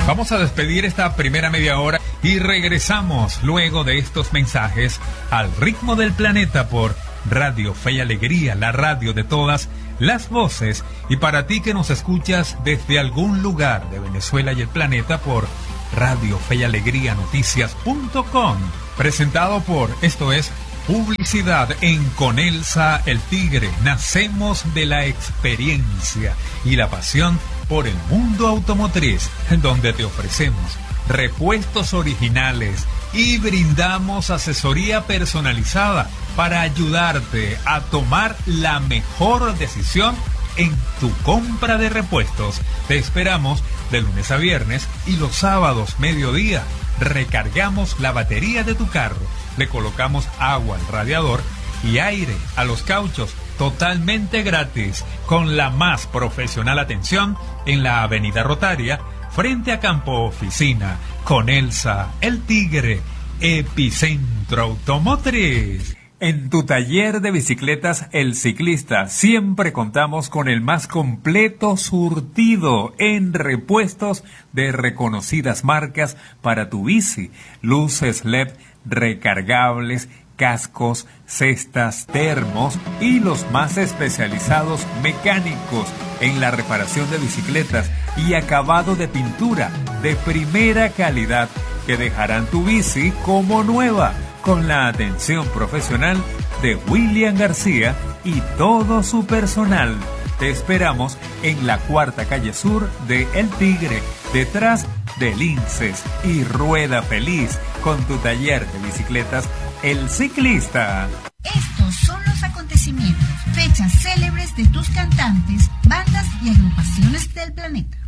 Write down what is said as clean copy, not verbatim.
Vamos a despedir esta primera media hora y regresamos luego de estos mensajes al ritmo del planeta por Radio Fe y Alegría, la radio de todas las voces, y para ti que nos escuchas desde algún lugar de Venezuela y el planeta por Radio Fe y Alegría Noticias.com, presentado por Esto es Publicidad en Conelsa El Tigre. Nacemos de la experiencia y la pasión por el mundo automotriz, en donde te ofrecemos repuestos originales y brindamos asesoría personalizada para ayudarte a tomar la mejor decisión en tu compra de repuestos. Te esperamos de lunes a viernes y los sábados mediodía. Recargamos la batería de tu carro, le colocamos agua al radiador y aire a los cauchos totalmente gratis, con la más profesional atención en la Avenida Rotaria, frente a Campo Oficina, Conelsa El Tigre, epicentro automotriz. En tu taller de bicicletas El Ciclista siempre contamos con el más completo surtido en repuestos de reconocidas marcas para tu bici, luces LED recargables, cascos, cestas, termos y los más especializados mecánicos en la reparación de bicicletas y acabado de pintura de primera calidad que dejarán tu bici como nueva, con la atención profesional de William García y todo su personal. Te esperamos en la Cuarta Calle Sur de El Tigre, detrás de Linces, y rueda feliz con tu taller de bicicletas El Ciclista. Estos son los acontecimientos, fechas célebres de tus cantantes, bandas y agrupaciones del planeta.